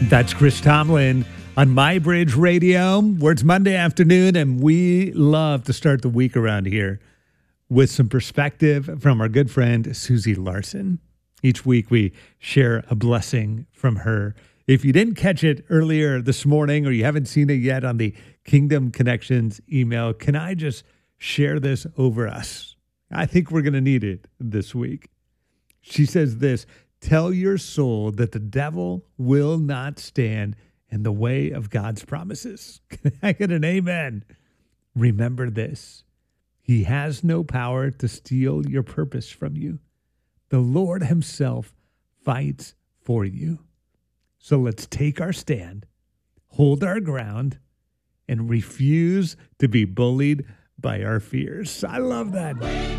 That's Chris Tomlin on My Bridge Radio, where it's Monday afternoon, and we love to start the week around here with some perspective from our good friend, Susie Larson. Each week we share a blessing from her. If you didn't catch it earlier this morning or you haven't seen it yet on the Kingdom Connections email, can I just share this over us? I think we're going to need it this week. She says this: tell your soul that the devil will not stand in the way of God's promises. Can I get an amen? Remember this: he has no power to steal your purpose from you. The Lord himself fights for you. So let's take our stand, hold our ground, and refuse to be bullied by our fears. I love that.